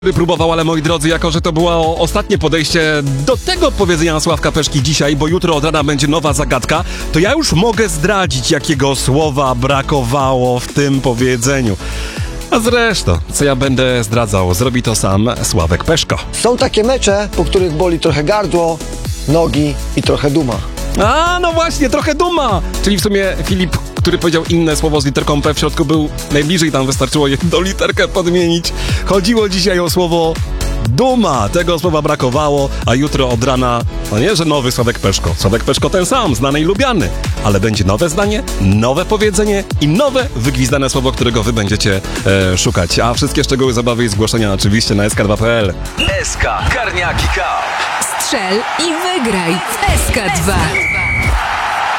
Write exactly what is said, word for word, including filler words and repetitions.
Próbował, ale moi drodzy, jako że to było ostatnie podejście do tego powiedzenia Sławka Peszki dzisiaj, bo jutro od rana będzie nowa zagadka, to ja już mogę zdradzić, jakiego słowa brakowało w tym powiedzeniu. A zresztą, co ja będę zdradzał, zrobi to sam Sławek Peszko. Są takie mecze, po których boli trochę gardło, nogi i trochę duma. A, no właśnie, trochę duma! Czyli w sumie Filip, który powiedział inne słowo z literką P w środku, był najbliżej, tam wystarczyło jedną literkę podmienić. Chodziło dzisiaj o słowo duma. Tego słowa brakowało, a jutro od rana, no nie, że nowy Sławek Peszko. Sławek Peszko ten sam, znany i lubiany. Ale będzie nowe zdanie, nowe powiedzenie i nowe wygwizdane słowo, którego wy będziecie e, szukać. A wszystkie szczegóły zabawy i zgłoszenia oczywiście na S K dwa kropka P L. S K Karniaki Cup. Strzel i wygraj w S K dwa.